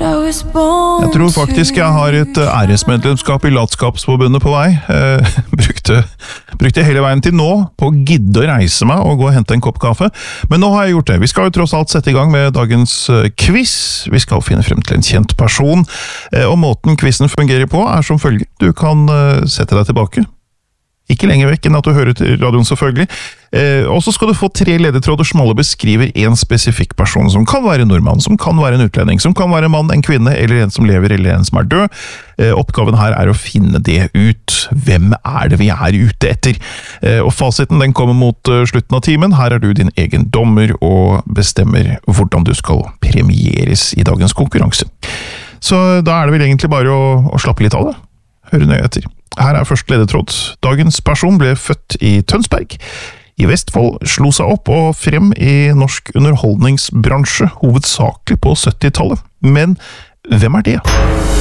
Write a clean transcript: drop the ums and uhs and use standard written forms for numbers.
Jeg tror faktisk jeg har et æresmedlemskap I Latskapsforbundet på vei. Brukte hele veien til nå på å gidde å reise meg og gå og hente en kopp kaffe. Men nå har jeg gjort det. Vi skal jo tross alt sette I gang med dagens quiz. Vi skal finne frem til en kjent person. Og måten quizen fungerer på som følger. Du kan sette deg tilbake. Ikke lenger vekk enn at du hører til radioen selvfølgelig. Og så skal du få 3 ledetråder som alle beskriver en spesifikk person, som kan være en nordmann, som kan være en utlending, som kan være en mann, en kvinne, eller en som lever, eller en som død. Oppgaven her å finne det ut. Hvem det vi ute etter? Og fasiten den kommer mot slutten av timen. Her du din egen dommer og bestemmer hvordan du skal premieres I dagens konkurranse. Så da det vel egentlig bare å slappe litt av det. Høre nøye etter. Her første ledetråd. Dagens person ble født I Tønsberg. I Vestfold slo seg opp og frem I norsk underholdningsbransje, hovedsakelig på 70-tallet. Men hvem det?